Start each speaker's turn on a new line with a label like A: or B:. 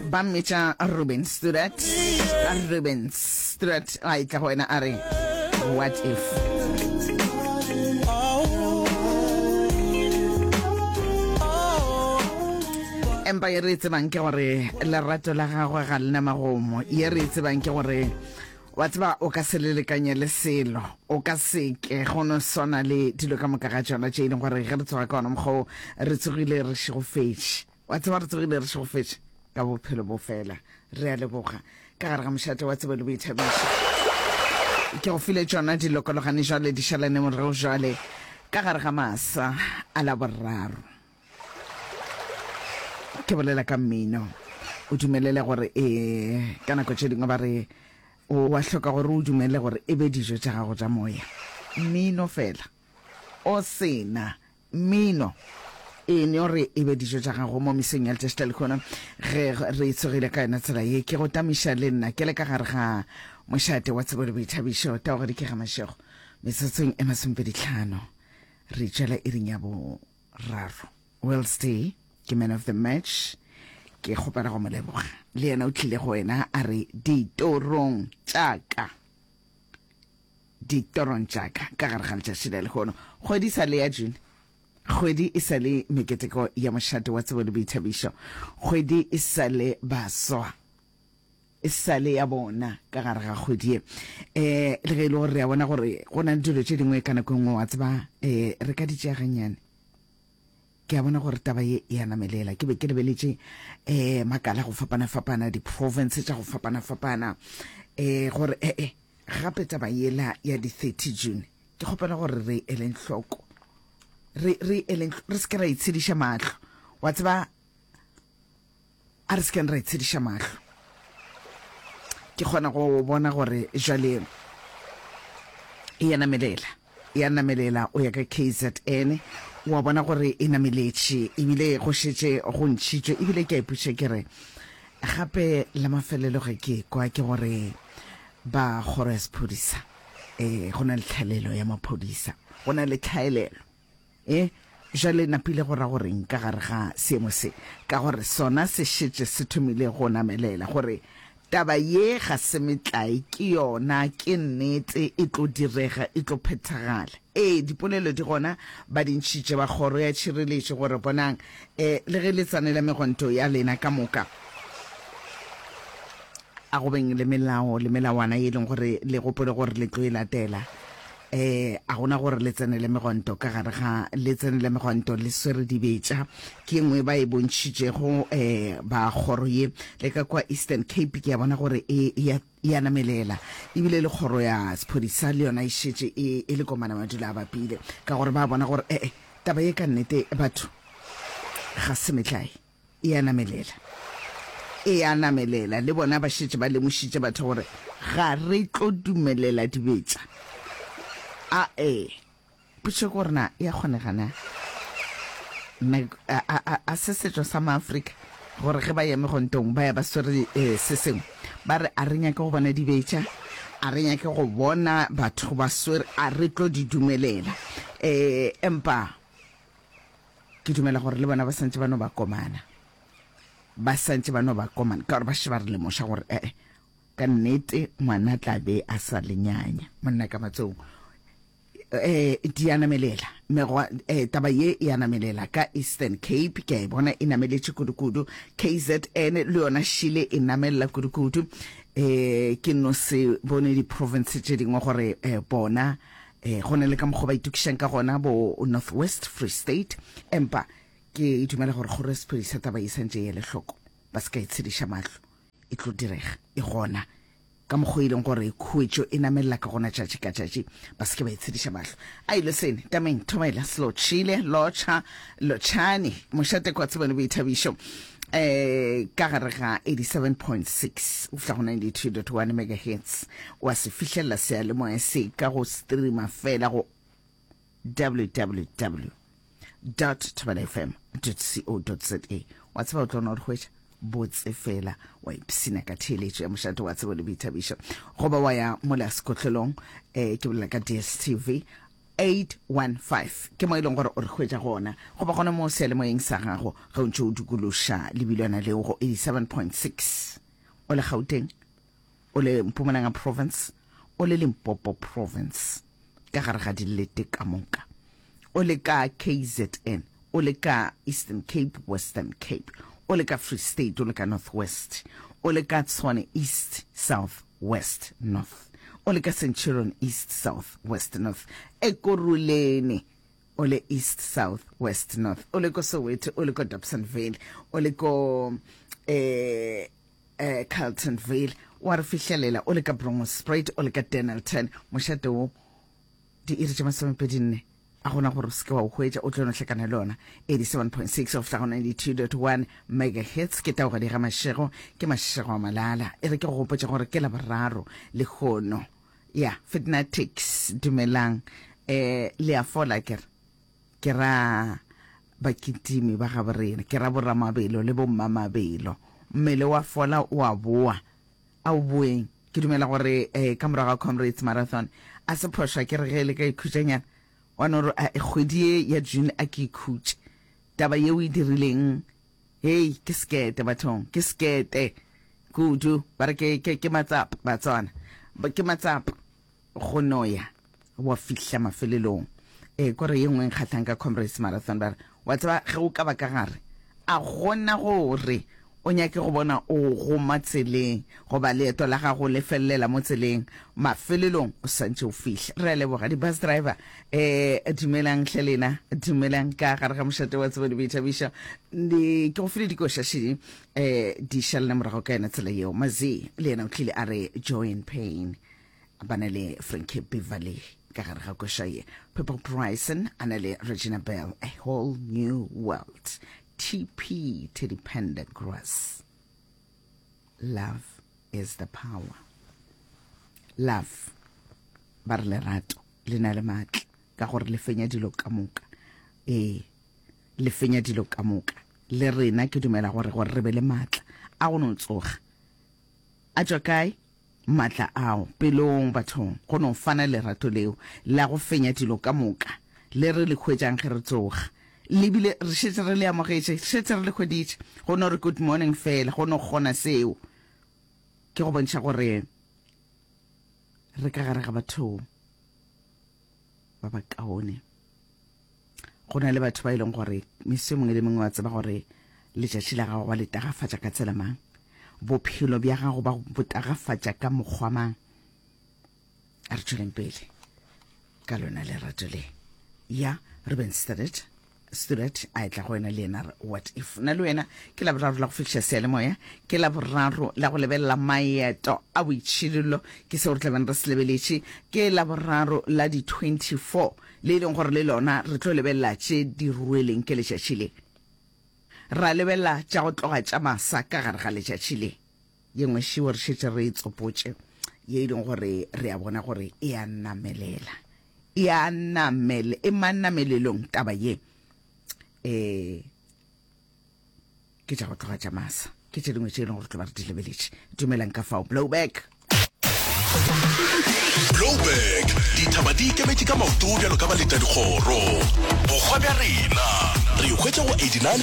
A: ba mmetša Ruben Stuart a itla go wena a re what if. Empa ye re tsebang ke gore lerato la gagwe ga lena magomo, ye re tsebang ke gore wa tseba o ka se lelekanye le selo, o ka seke go no swana le dilo ka moka ga tsona tše e leng gore ge re tsoga ka ona mokgwa re tsogile re šegofetše. Wa tseba re tsogile re šegofetše ka bophelo bo fela, re a leboga ka gare ga mošate wa tsebo le boithabišo. Ke go file tšona dilokologane jwale di šalane morero jwale ka gare ga masa a la boraro. Ke bolela ka mmino, o dumelele gore ka nako tše dingwe ba re wa hloka gore o dumelele gore e be dijo tša gago tša moya. Mmino fela o sena mmino ene ore e be dijo tša gago mo meseng ya letšatši le khona ge re tsogile ka yona tsela ye. Ke go tamiša le nna ke le ka gare ga mošate wa tsebo le boithabišo ta gore ke ga mašego metsotsong e 25 re tšwela e reng ya boraro. Will stay ke man of the match, ke kgopela go mo leboga le yena o tlile go wena a re ditorong tšaka ka gare ga letšatši le lekgono. Kgwedi sa le ya June, kgwedi e sa le meketeko ya mošate wa tsebo le boithabišo, kgwedi e sa le baswa, e sa le ya bona ka gare ga kgwedi e. Le ge e le gore re a bona gore go na le dilo tše dingwe ka nako nngwe wa tseba re ka ditšeaganyane. Ke a bona gore taba ye ya namelela, ke be ke lebeletše makala go fapana-fapana, di-province tša go fapana-fapana, gore gape taba yela ya di-30 June ke kgopela gore re eleng hloko, re seke ra itshediša matlho. Wa tseba a re seke ra itshediša matlho. Ke kgona go bona gore jwale e ya namelela o ya ka KZN, wa bona gore e nameletše ebile go šetše go ntšhitšwe. Ebile ke a iputša ke re gape la mafelelo ge ke kwa ke gore ba kgoro ya sephodisa go na le tlhaelelo ya maphodisa, go na le tlhaelelo jwale napile go ra goreng ka gare ga seemo se, ka gore sona se šetše se thomile go namelela gore taba ye ga se metlae ke yona, ke nnete, e tlo direga, e tlo phethagala. Dipolelo di gona ba dintšhitše ba kgoro ya tšhireletšo gore bonang le ge le tsanela megonto ya lena ka moka a go beng le melao le melawana e leng gore le gopole gore le tlo e latela. A gona gore le tsenele megonto ka gare ga le tsenele megonto le swere dibetša ke engwe ba e bontšhitšego ba kgoro ye le ka kwa Eastern Cape. Ke a bona gore e ya namelela ebile le kgoro ya sephodisa le yona e šetše e le komana madula a bapile ka gore ba bona gore taba ye ka nnete batho ga se metlae e ya namelela le bona ba šetše ba lemošitše batho gore ga re tlo dumelela dibetša. Potso gore na ya kgonegana a se setšo sa maAfrika gore ge ba ya megontong ba ya ba swere se sengwe ba re a re nyake go bona dibetša, a re nyake go bona batho ba swere, a re tlo di dumelela. Empa ke dumela gore le bona ba santse ba no ba komana ka gore ba šeba re lemoša gore ka nnete ngwana tla be a sa lenyanya monna ka matsong. Di anamelela taba ye e anamelela ka Eastern Cape, ke a bona e nameletše kudu-kudu. KZN le yona šile e namelela kudu-kudu. Ke no se bone di-province tše dingwe gore bona go ne le ka mokgwa ba itukišang ka gona bo North West Free State. Empa ke dumela gore kgoro ya sephodisa taba e santše ye le hloko, ba se ka itshediša matlho, e tlo direga e gona ka mokgwa e leng gore khuetšo e namelela ka gona tšatši ka tšatši, ba se ke ba itshediša matlho. Listen, tameng thomaela Slotšhile Lotšhane mošate kwa tsebo le boithabišo ka gare ga 87.6 o fihla go 92.1 megahertz. Wa se fihlelela seyalemoya se ka go streama fela go www.thobelafm.co.za. wa tseba o tlo na go hwetša botse fela wa ipsina ka theeletšo ya mošate wa tsebo le boithabišo goba wa ya mola sekotlelong ke bolela ka DSTV 815 ke mo ileng gore o re hwetša gona go ba gona mo sealemoyeng sa gago ga o ntse o dukološa lebilwana leo go 87.6 o le Gauteng o le Mpumalanga province o le Limpopo province ka gare ga dilete ka moka o le ka KZN o le ka Eastern Cape, Western Cape o le ka Free State o le ka Northwest o le ka Tshwane East, South, West, North o le ka Centurion East, South, West, North Ekurhuleni o le East, South, West, North o le ko Soweto o le ko Dobsonville o le ko Carltonville wa re fihlelela o le ka Bronxspruit o le ka Dennilton mošate di iri tša masomepedinne a gona gore se ke wa o hwetša o tlo no hlekana le ona 87.6 of 92.1 megahertz ke taoga di ga mašego ke mašego a malala e re ke go gopotša gore ke la boraro le kgono ya Fitnatics dumelang le a fola ke ra bakitimi ba ga borena ke ra boramabelo le bommamabelo mmele wa fola o a boa a o boeng ke dumela gore ka morago ga Comrades Marathon a se phosha ke re ge le ka ikhutšanyana wa no re kgwedi ya June a ke ikhutše taba yeo e dirileng hey ke skete bathong ke skete kudu ba re ke matsapa ba tswana ke matsapa go noya wa fihla mafelelong kore ye nngwe nkgatlhang ka Comrades Marathon ba wa tsaba ge o ka ba ka gare a gona gore o nyake go bona o go matseleng go ba leeto la gago le fellela mo tseleng mafelelong o santse o fihla re leboga di bus driver dumelang hlelena dumelang ka gare ga mošate wa tsebo le boithabišo ke go file dikošaši di šalela morago ka yena tsela yeo mazi le yena o tlile a re Joy and Pain ba na le Frankie Beverly ka gare ga koša ye Purple Bryson a na le Regina Bell A Whole New World TP, Teddy Pendergrass. Love is the power. Love. Bar lerato, lena le matla, ka gore le fenya dilo ka moka. Le fenya dilo ka moka. Le rena ke dumela gore re be le matla. A go no tsoga. A tswa kae? Matla ao, pelong bathong, go no fana lerato leo, la go fenya dilo ka moka. Le re le hwetšang ge re tsoga. Libile re šetse re le amogetše šetse re le kgweditše go no re good morning fela go no gona seo ke go bontšha gore re ka gare ga batho ba ba kaone go na le batho ba ileng gore mese mongwe le mongwe wa tseba gore letšatši la gago ba le tagafatša ka tsela mang bophelo bja gago ba bo tagafatša ka mokgwa mang a re tšweleng pele ka lona lerato le ya re ben student a etla go ena le ena what if na le wena ke la boraro la go fitlha sealemoya ke la boraro la go lebelela maeto a boitšhidilo ke seo re tlabeng re se lebeletše ke la boraro la di 24 le leng gore le lona re tlo lebelela tše di rueleng ke letšatši le ra lebelela tša go tloga tša masa ka gare ga letšatši le ye nngwe šeo re šetše re tsopotše ye e leng gore re a bona gore e a namelela e a namele e manamelelong taba ye ke tša go tloga tša masa ke tše dingwe tše e leng gore tlo ba re di lebeletše dumelang ka fao blowback
B: dithaba di ikemetše ka maoto bjalo ka baleta dikgoro bokgwa bja rena re hwetša go 89